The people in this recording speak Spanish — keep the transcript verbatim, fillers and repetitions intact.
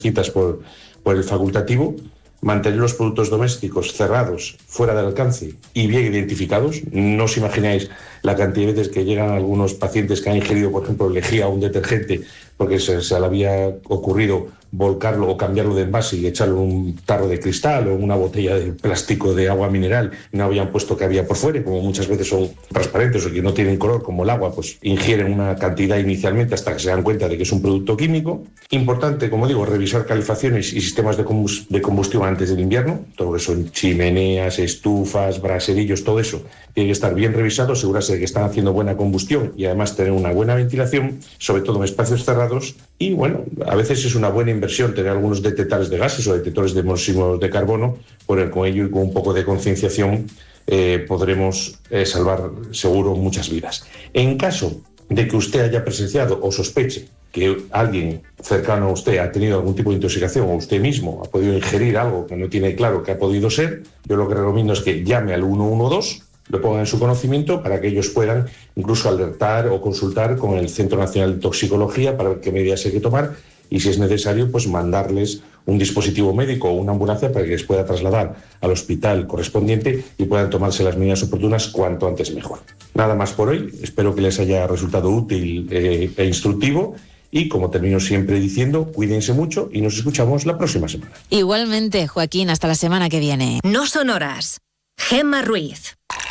citas por, por el facultativo, mantener los productos domésticos cerrados, fuera del alcance y bien identificados. No os imagináis la cantidad de veces que llegan algunos pacientes que han ingerido, por ejemplo, lejía o un detergente porque se, se le había ocurrido volcarlo o cambiarlo de envase y echarlo en un tarro de cristal o en una botella de plástico de agua mineral y no habían puesto que había por fuera, como muchas veces son transparentes o que no tienen color como el agua, pues ingieren una cantidad inicialmente hasta que se dan cuenta de que es un producto químico. Importante, como digo, revisar calefacciones y sistemas de, combust- de combustión antes del invierno, todo eso, chimeneas, estufas, braserillos, todo eso tiene que estar bien revisado, asegurarse de que están haciendo buena combustión y además tener una buena ventilación, sobre todo en espacios cerrados. Y bueno, a veces es una buena inversión tener algunos detectores de gases o detectores de monóxido de carbono, por el con ello y con un poco de concienciación eh, podremos eh, salvar seguro muchas vidas. En caso de que usted haya presenciado o sospeche que alguien cercano a usted ha tenido algún tipo de intoxicación o usted mismo ha podido ingerir algo que no tiene claro que ha podido ser, yo lo que recomiendo es que llame al uno uno dos, lo pongan en su conocimiento para que ellos puedan incluso alertar o consultar con el Centro Nacional de Toxicología para ver qué medidas hay que tomar y si es necesario pues mandarles un dispositivo médico o una ambulancia para que les pueda trasladar al hospital correspondiente y puedan tomarse las medidas oportunas cuanto antes mejor. Nada más por hoy, espero que les haya resultado útil eh, e instructivo. Y como termino siempre diciendo, cuídense mucho y nos escuchamos la próxima semana. Igualmente, Joaquín, hasta la semana que viene. No son horas. Gemma Ruiz.